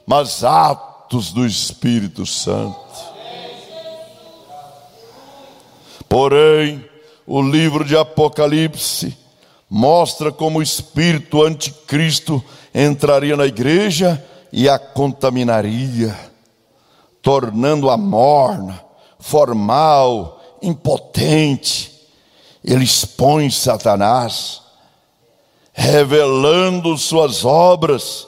mas atos do Espírito Santo. Porém, o livro de Apocalipse mostra como o espírito anticristo entraria na igreja e a contaminaria, tornando-a morna, formal, impotente. Ele expõe Satanás, revelando suas obras,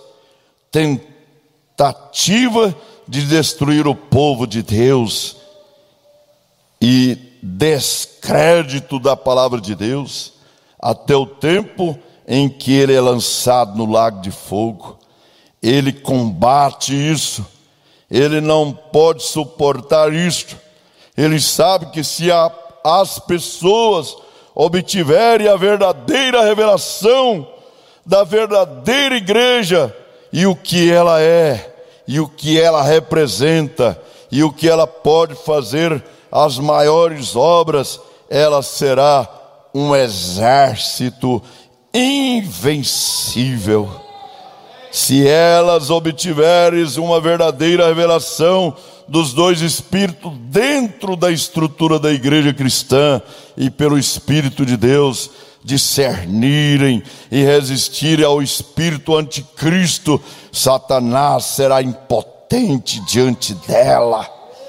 tentativa de destruir o povo de Deus e descrédito da palavra de Deus, até o tempo em que ele é lançado no lago de fogo. Ele combate isso, ele não pode suportar isso. Ele sabe que se as pessoas obtiverem a verdadeira revelação da verdadeira igreja, e o que ela é, e o que ela representa, e o que ela pode fazer, as maiores obras, ela será um exército invencível. Se elas obtiverem uma verdadeira revelação dos dois Espíritos dentro da estrutura da igreja cristã, e pelo Espírito de Deus discernirem e resistirem ao espírito anticristo, Satanás será impotente diante dela.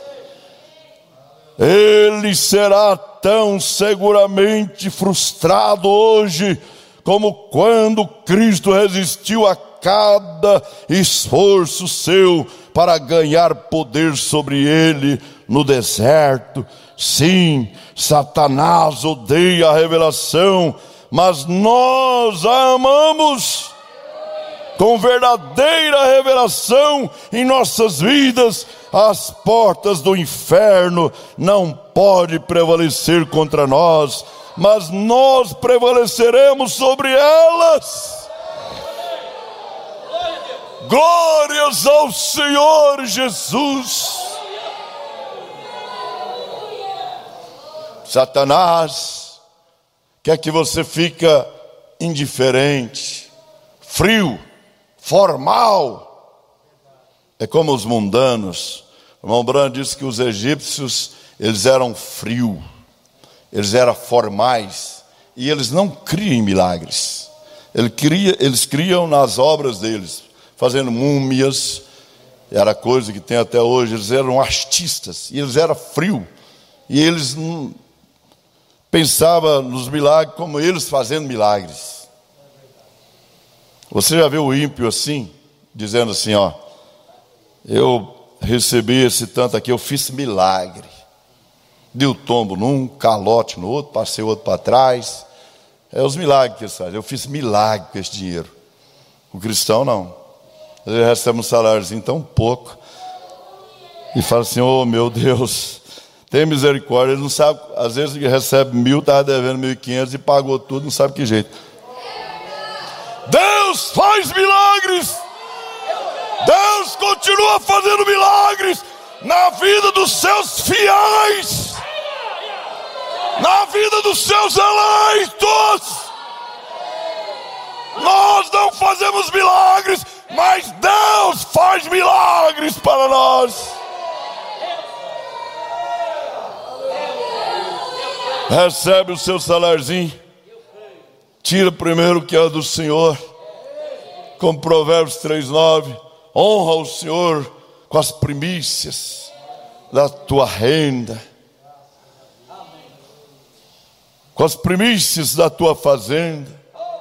Ele será tão seguramente frustrado hoje como quando Cristo resistiu a cada esforço seu para ganhar poder sobre ele no deserto. Sim, Satanás odeia a revelação, mas nós a amamos. Com verdadeira revelação em nossas vidas, as portas do inferno não podem prevalecer contra nós, mas nós prevaleceremos sobre elas. Glórias ao Senhor Jesus. Satanás quer que você fica indiferente, frio, formal. É como os mundanos. O irmão Branham disse que os egípcios, eles eram frios, eles eram formais, e eles não criam em milagres. Eles criam nas obras deles, fazendo múmias, era coisa que tem até hoje. Eles eram artistas, e eles eram frios, e eles não pensavam nos milagres como eles fazendo milagres. Você já viu o ímpio assim, dizendo assim, ó, eu recebi esse tanto aqui, eu fiz milagre. Deu tombo num, calote no outro, passei o outro para trás. É os milagres que eles fazem. Eu fiz milagre com esse dinheiro. O cristão não. Ele recebe um saláriozinho tão pouco e fala assim, oh meu Deus, tem misericórdia. Ele não sabe, às vezes ele recebe 1.000, estava devendo 1.500 e pagou tudo, não sabe que jeito. Deus faz milagres. Deus continua fazendo milagres na vida dos seus fiéis, na vida dos seus eleitos. Nós não fazemos milagres, mas Deus faz milagres para nós. Recebe o seu saláriozinho, tira primeiro o que é do Senhor, como Provérbios 3:9, honra o Senhor com as primícias da tua renda, com as primícias da tua fazenda,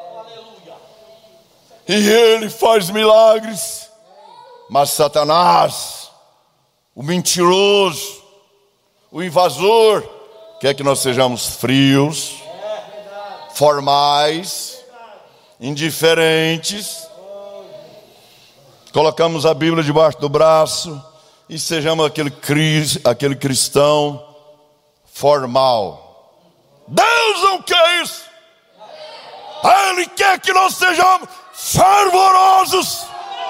e Ele faz milagres. Mas Satanás, o mentiroso, o invasor, quer que nós sejamos frios, formais, indiferentes, colocamos a Bíblia debaixo do braço e sejamos aquele cristão formal. Deus não quer isso. Ele quer que nós sejamos fervorosos,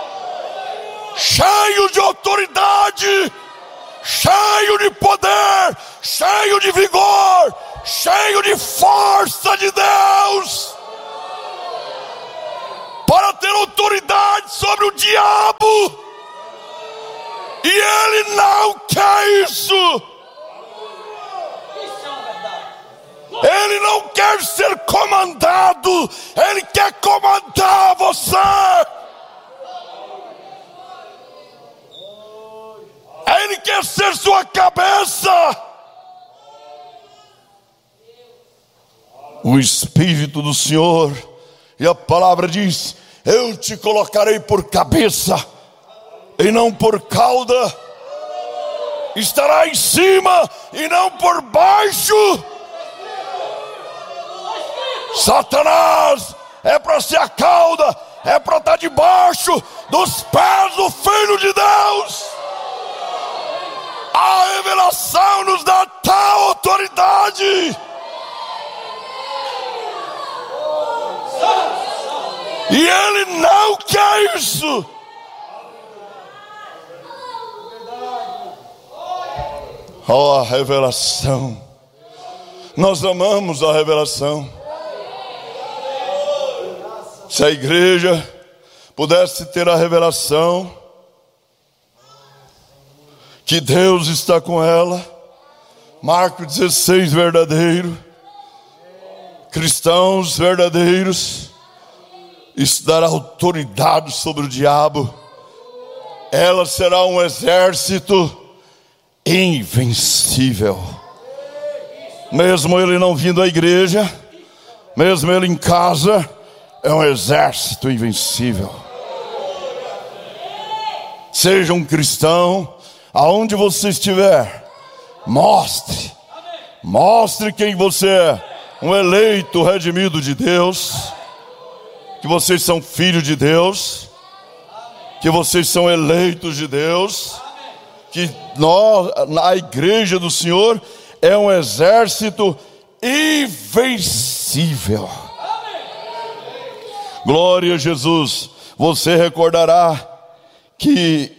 cheios de autoridade, cheios de poder, cheios de vigor, cheios de força de Deus, para ter autoridade sobre o diabo E Ele não quer isso. Ele não quer ser comandado, Ele quer comandar você. Ele quer ser sua cabeça. O Espírito do Senhor, e a palavra diz: eu te colocarei por cabeça e não por cauda. Estará em cima e não por baixo. Satanás é para ser a cauda, é para estar debaixo dos pés do Filho de Deus. A revelação nos dá tal autoridade. E Ele não quer isso. Oh, a revelação. Nós amamos a revelação. Se a igreja pudesse ter a revelação que Deus está com ela, Marcos 16 verdadeiro, cristãos verdadeiros, isso dará autoridade sobre o diabo. Ela será um exército invencível. Mesmo ele não vindo à igreja, mesmo ele em casa, é um exército invencível. Seja um cristão, aonde você estiver, mostre quem você é. Um eleito, redimido de Deus, que vocês são filhos de Deus, que vocês são eleitos de Deus, que nós, na igreja do Senhor, é um exército invencível. Glória a Jesus. Você recordará que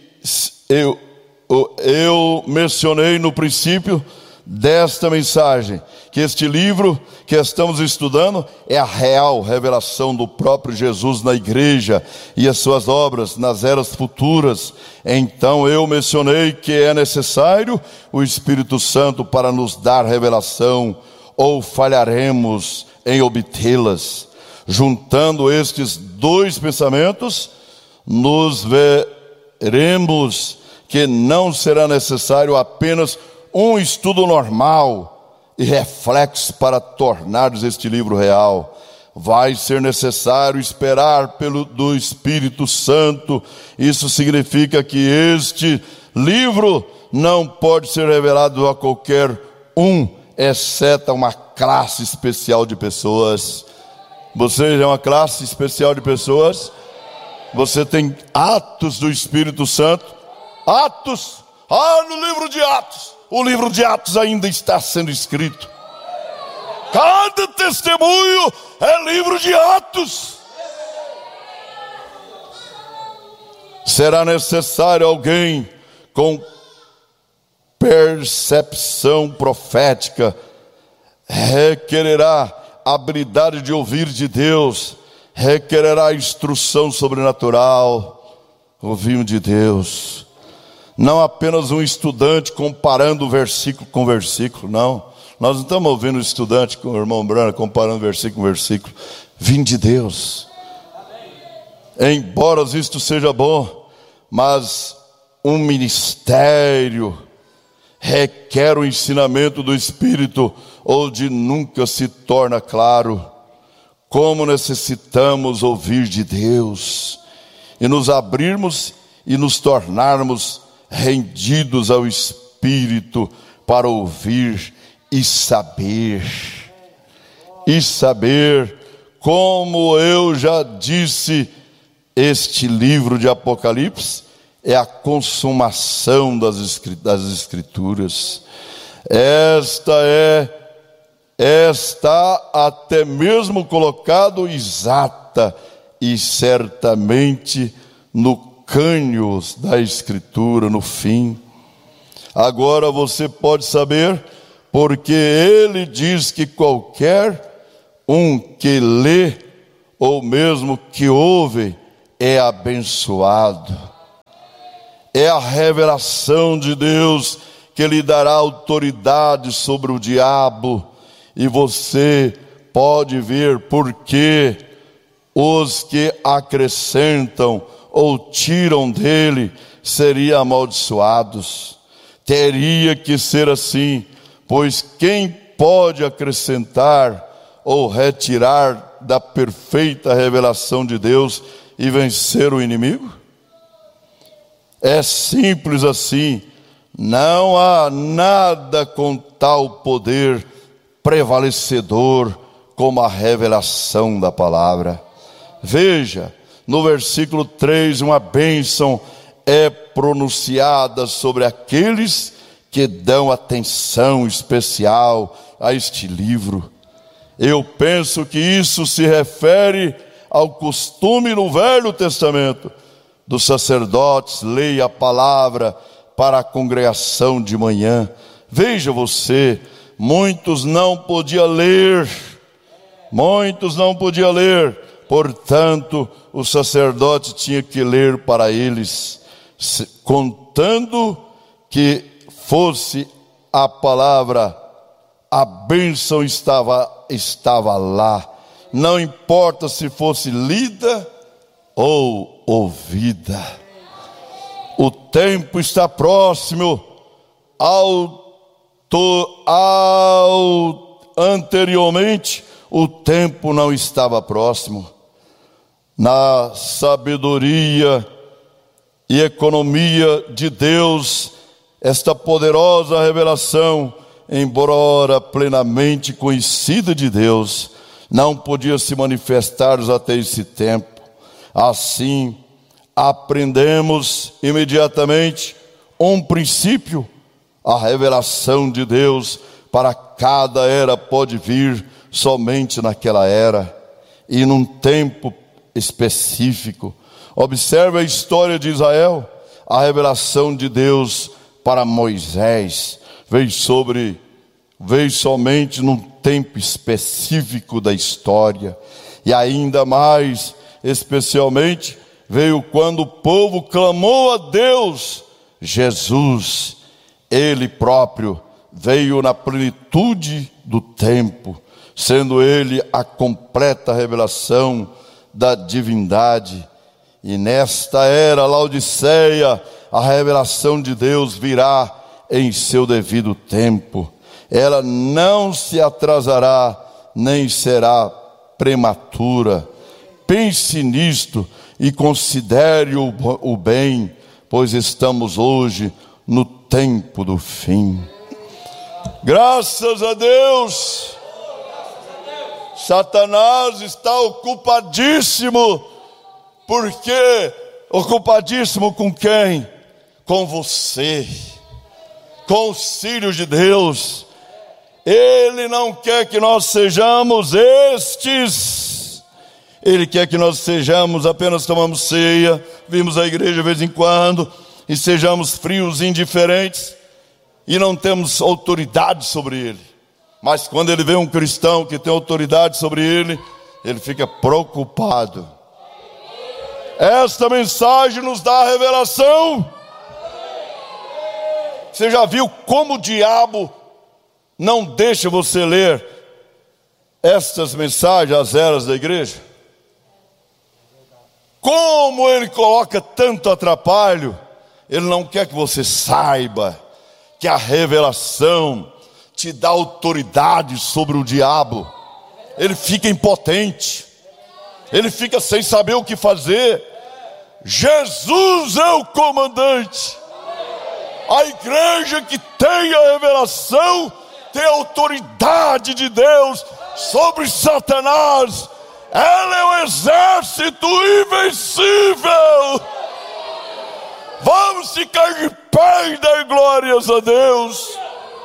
eu mencionei no princípio desta mensagem que este livro que estamos estudando é a real revelação do próprio Jesus na igreja e as suas obras nas eras futuras. Então eu mencionei que é necessário o Espírito Santo para nos dar revelação, ou falharemos em obtê-las. Juntando estes dois pensamentos, nos veremos que não será necessário apenas um estudo normal e reflexo para tornares este livro real. Vai ser necessário esperar do Espírito Santo. Isso significa que este livro não pode ser revelado a qualquer um, exceto a uma classe especial de pessoas. Você é uma classe especial de pessoas. Você tem atos do Espírito Santo. Atos. No livro de Atos. O livro de Atos ainda está sendo escrito. Cada testemunho é livro de Atos. Será necessário alguém com percepção profética. Requererá habilidade de ouvir de Deus. Requererá instrução sobrenatural. Ouvir de Deus. Não apenas um estudante comparando versículo com versículo, não. Nós não estamos ouvindo um estudante com o irmão Brana comparando versículo com versículo. Vim de Deus. Embora isto seja bom, mas um ministério requer o ensinamento do Espírito, onde nunca se torna claro como necessitamos ouvir de Deus e nos abrirmos e nos tornarmos rendidos ao Espírito para ouvir e saber. E saber, como eu já disse, este livro de Apocalipse é a consumação das Escrituras. Está até mesmo colocado exata e certamente no cânions da Escritura, no fim. Agora você pode saber, porque ele diz que qualquer um que lê, ou mesmo que ouve, é abençoado. É a revelação de Deus que lhe dará autoridade sobre o diabo. E você pode ver por que os que acrescentam ou tiram dele seriam amaldiçoados. Teria que ser assim, pois quem pode acrescentar ou retirar da perfeita revelação de Deus e vencer o inimigo? É simples assim. Não há nada com tal poder prevalecedor como a revelação da palavra. Veja, no versículo 3, uma bênção é pronunciada sobre aqueles que dão atenção especial a este livro. Eu penso que isso se refere ao costume no Velho Testamento dos sacerdotes ler a palavra para a congregação de manhã. Veja você, muitos não podiam ler, portanto, o sacerdote tinha que ler para eles, contando que fosse a palavra, a bênção estava lá, não importa se fosse lida ou ouvida. O tempo está próximo. Anteriormente, o tempo não estava próximo. Na sabedoria e economia de Deus, esta poderosa revelação, embora plenamente conhecida de Deus, não podia se manifestar até esse tempo. Assim, aprendemos imediatamente um princípio: a revelação de Deus para cada era pode vir somente naquela era e num tempo específico. Observe a história de Israel. A revelação de Deus para Moisés veio somente num tempo específico da história, e ainda mais especialmente veio quando o povo clamou a Deus. Jesus, Ele próprio, veio na plenitude do tempo, sendo Ele a completa revelação da divindade. E nesta era Laodiceia, a revelação de Deus virá em seu devido tempo. Ela não se atrasará, nem será prematura. Pense nisto e considere o bem, pois estamos hoje no tempo do fim. Graças a Deus. Satanás está ocupadíssimo. Por quê? Ocupadíssimo com quem? Com você, com os filhos de Deus. Ele não quer que nós sejamos estes. Ele quer que nós sejamos, apenas tomamos ceia, vimos a igreja de vez em quando, e sejamos frios e indiferentes, e não temos autoridade sobre ele. Mas quando ele vê um cristão que tem autoridade sobre ele, ele fica preocupado. Esta mensagem nos dá a revelação. Você já viu como o diabo não deixa você ler estas mensagens, as eras da igreja? Como ele coloca tanto atrapalho. Ele não quer que você saiba que a revelação te dá autoridade sobre o diabo. Ele fica impotente, ele fica sem saber o que fazer. Jesus é o comandante. A igreja que tem a revelação tem a autoridade de Deus sobre Satanás. Ela é um exército invencível. Vamos ficar de pé e dar glórias a Deus.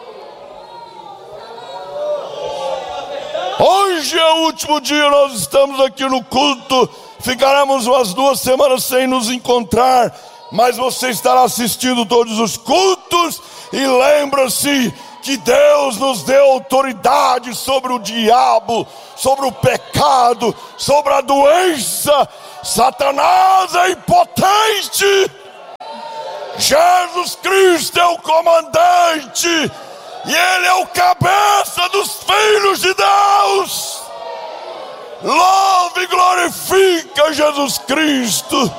Hoje é o último dia, nós estamos aqui no culto. Ficaremos umas 2 semanas sem nos encontrar, mas você estará assistindo todos os cultos. E lembra-se que Deus nos deu autoridade sobre o diabo, sobre o pecado, sobre a doença. Satanás é impotente. Jesus Cristo é o comandante e Ele é o cabeça dos filhos de Deus. Louve e glorifica Jesus Cristo.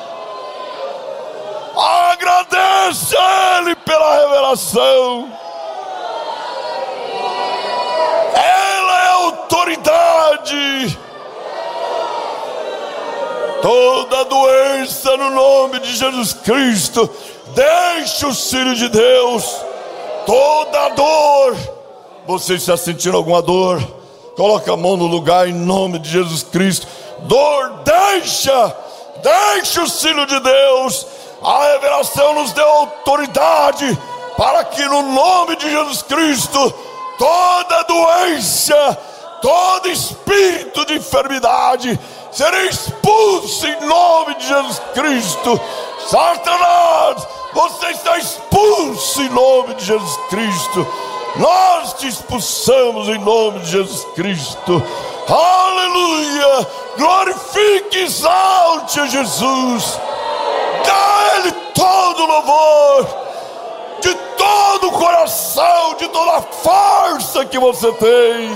Agradece a Ele pela revelação. Ela é autoridade. Toda doença no nome de Jesus Cristo, deixe os filhos de Deus. Toda dor, você está sentindo alguma dor? Coloca a mão no lugar em nome de Jesus Cristo. Dor, deixa os filhos de Deus. A revelação nos deu autoridade para que no nome de Jesus Cristo toda doença, todo espírito de enfermidade será expulso em nome de Jesus Cristo. Satanás, você está expulso em nome de Jesus Cristo. Nós te expulsamos em nome de Jesus Cristo. Aleluia! Glorifique e exalte a Jesus. Dá a Ele todo o louvor, de todo o coração, de toda a força que você tem.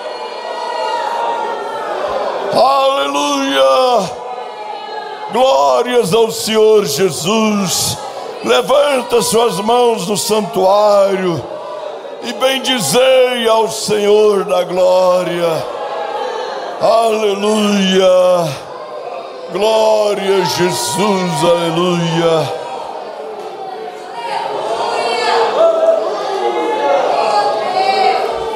Aleluia! Glórias ao Senhor Jesus. Levanta suas mãos no santuário e bendizei ao Senhor da glória. Aleluia! Glória a Jesus, aleluia!